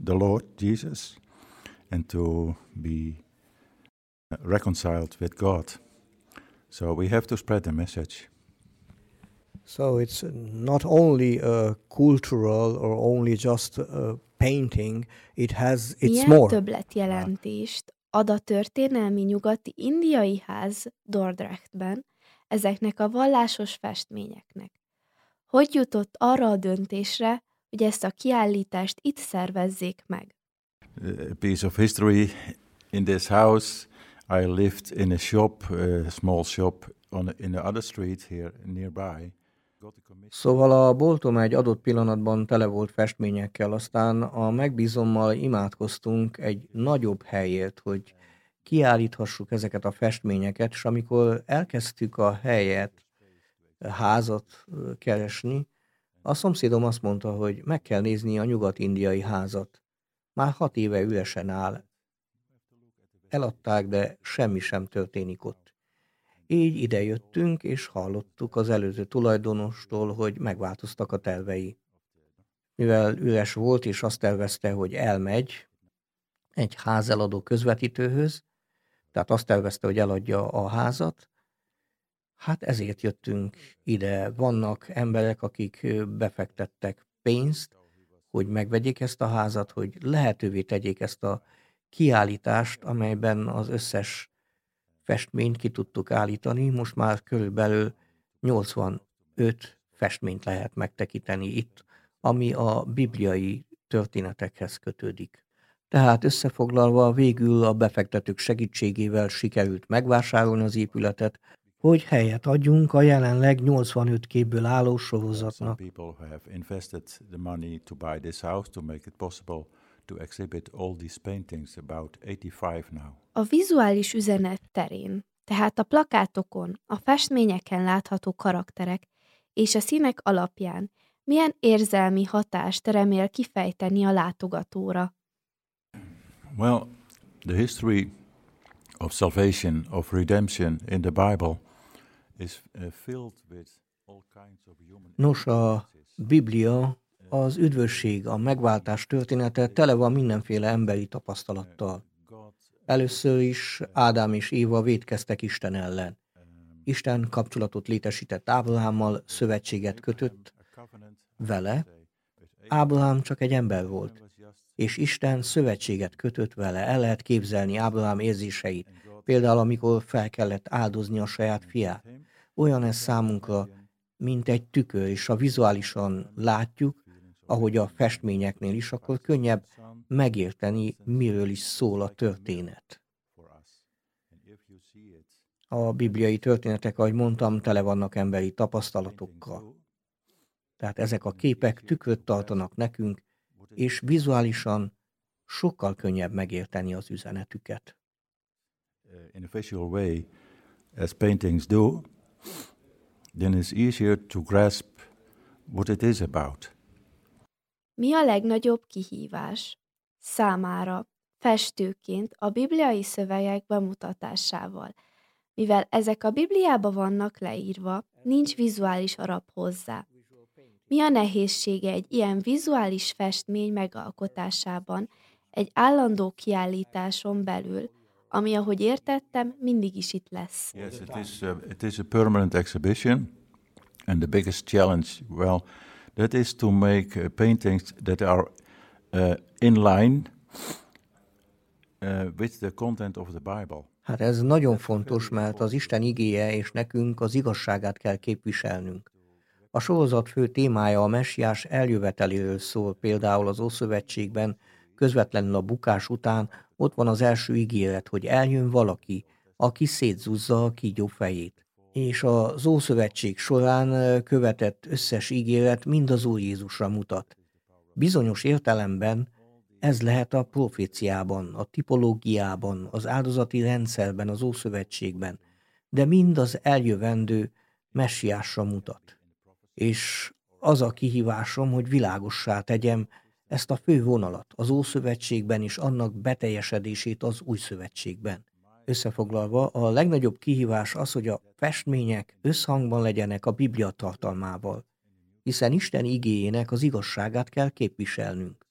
the Lord Jesus and to be reconciled with God. So we have to spread the message. So it's not only a cultural or only just a painting, it's Milyen more. többletjelentést ad a történelmi nyugati indiai ház Dordrechtben ezeknek a vallásos festményeknek? Hogy jutott arra a döntésre, hogy ezt a kiállítást itt szervezzék meg? A piece of history in this house. I lived in a shop, a small shop in the other street here nearby. Szóval a boltom egy adott pillanatban tele volt festményekkel, aztán a megbízommal imádkoztunk egy nagyobb helyért, hogy kiállíthassuk ezeket a festményeket, és amikor elkezdtük a helyet, házat keresni, a szomszédom azt mondta, hogy meg kell nézni a nyugat-indiai házat. Már 6 éve üresen áll. Eladták, de semmi sem történik ott. Így idejöttünk, és hallottuk az előző tulajdonostól, hogy megváltoztak a tervei. Mivel üres volt, és azt tervezte, hogy elmegy egy házeladó közvetítőhöz, tehát azt tervezte, hogy eladja a házat, hát ezért jöttünk ide. Vannak emberek, akik befektettek pénzt, hogy megvegyék ezt a házat, hogy lehetővé tegyék ezt a kiállítást, amelyben az összes festményt ki tudtuk állítani. Most már körülbelül 85 festményt lehet megtekinteni itt, ami a bibliai történetekhez kötődik. Tehát összefoglalva végül a befektetők segítségével sikerült megvásárolni az épületet, hogy helyet adjunk a jelenleg 85 képből álló sorozatnak. A vizuális üzenet terén, tehát a plakátokon, a festményeken látható karakterek és a színek alapján milyen érzelmi hatást remél kifejteni a látogatóra? Well, the history of salvation, of redemption in the Bible is filled with all kinds of human. Nos, a Biblia, az üdvösség, a megváltás története tele van mindenféle emberi tapasztalattal. Először is Ádám és Éva vétkeztek Isten ellen. Isten kapcsolatot létesített Ábrahámmal, szövetséget kötött vele. Ábrahám csak egy ember volt, és Isten szövetséget kötött vele. El lehet képzelni Ábrahám érzéseit, például amikor fel kellett áldozni a saját fiát. Olyan ez számunkra, mint egy tükör, és ha vizuálisan látjuk, ahogy a festményeknél is, akkor könnyebb megérteni, miről is szól a történet. A bibliai történetek, ahogy mondtam, tele vannak emberi tapasztalatokkal. Tehát ezek a képek tükröt tartanak nekünk, és vizuálisan sokkal könnyebb megérteni az üzenetüket. In a visual way, as paintings do, then it's easier to grasp what it is about. Mi a legnagyobb kihívás számára festőként a bibliai szövegek bemutatásával? Mivel ezek a Bibliában vannak leírva, nincs vizuális alap hozzá. Mi a nehézsége egy ilyen vizuális festmény megalkotásában egy állandó kiállításon belül, ami, ahogy értettem, mindig is itt lesz? Yes, it is a permanent exhibition, and the biggest challenge, well, that is to make paintings that are in line with the content of the Bible. Hát ez nagyon fontos, mert az Isten igéje és nekünk az igazságát kell képviselnünk. A sorozat fő témája a messiás eljöveteléről szól, például az Ószövetségben, közvetlenül a bukás után ott van az első ígéret, hogy eljön valaki, aki szétzúzza a kígyó fejét. És az Ószövetség során követett összes ígéret mind az Úr Jézusra mutat. Bizonyos értelemben ez lehet a proféciában, a tipológiában, az áldozati rendszerben, az Ószövetségben, de mind az eljövendő messiásra mutat. És az a kihívásom, hogy világossá tegyem ezt a fő vonalat az Ószövetségben és annak beteljesedését az Új Szövetségben. Összefoglalva, a legnagyobb kihívás az, hogy a festmények összhangban legyenek a Biblia tartalmával, hiszen Isten igéjének az igazságát kell képviselnünk.